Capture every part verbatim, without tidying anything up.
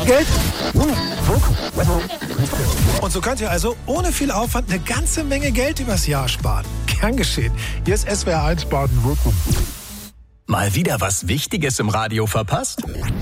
Geld. Und so könnt ihr also ohne viel Aufwand eine ganze Menge Geld übers Jahr sparen. Gern geschehen. Hier ist S W R eins Baden-Württemberg. Mal wieder was Wichtiges im Radio verpasst?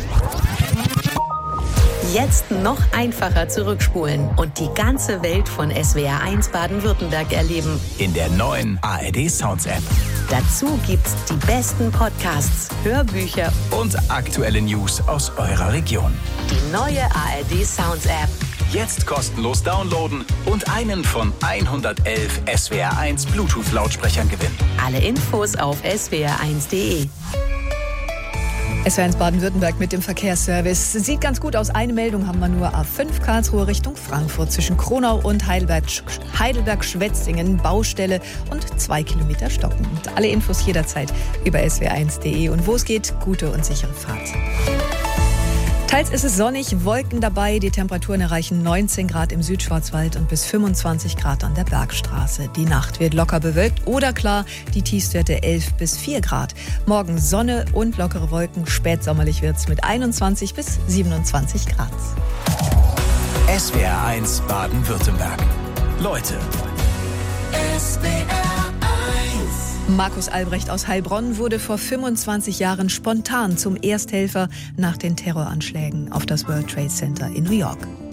Jetzt noch einfacher zurückspulen und die ganze Welt von S W R eins Baden-Württemberg erleben. In der neuen A R D Sounds App. Dazu gibt's die besten Podcasts, Hörbücher und aktuelle News aus eurer Region. Die neue A R D Sounds App. Jetzt kostenlos downloaden und einen von hundertelf S W R eins Bluetooth-Lautsprechern gewinnen. Alle Infos auf s w r eins punkt d e. S W R eins Baden-Württemberg mit dem Verkehrsservice. Sieht ganz gut aus. Eine Meldung haben wir nur. A fünf Karlsruhe Richtung Frankfurt zwischen Kronau und Heidelberg, Heidelberg-Schwetzingen. Baustelle und zwei Kilometer stocken. Und alle Infos jederzeit über s w r eins punkt d e. Und wo es geht, gute und sichere Fahrt. Teils ist es sonnig, Wolken dabei. Die Temperaturen erreichen neunzehn Grad im Südschwarzwald und bis fünfundzwanzig Grad an der Bergstraße. Die Nacht wird locker bewölkt oder klar, die Tiefstwerte elf bis vier Grad. Morgen Sonne und lockere Wolken. Spätsommerlich wird's mit einundzwanzig bis siebenundzwanzig Grad. S W R eins Baden-Württemberg. Leute. S W R eins. Markus Albrecht aus Heilbronn wurde vor fünfundzwanzig Jahren spontan zum Ersthelfer nach den Terroranschlägen auf das World Trade Center in New York.